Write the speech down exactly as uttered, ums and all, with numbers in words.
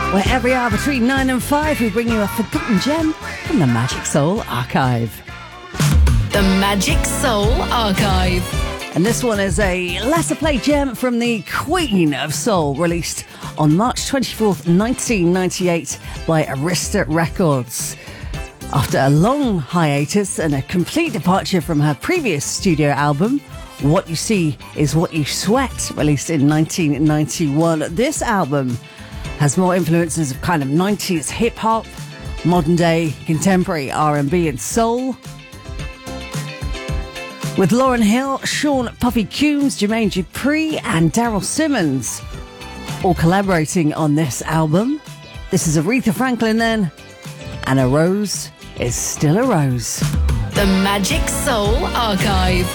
where every hour between nine and five we bring you a forgotten gem from the Magic Soul Archive. The Magic Soul Archive. And this one is a lesser played gem from the Queen of Soul, released on March twenty-fourth, nineteen ninety-eight by Arista Records. After a long hiatus and a complete departure from her previous studio album, What You See Is What You Sweat, released in nineteen ninety-one, this album has more influences of kind of nineties hip-hop, modern-day contemporary R and B and soul. With Lauryn Hill, Sean Puffy Combs, Jermaine Dupri and Daryl Simmons all collaborating on this album. This is Aretha Franklin then, and A Rose Is Still a Rose. The Magic Soul Archive.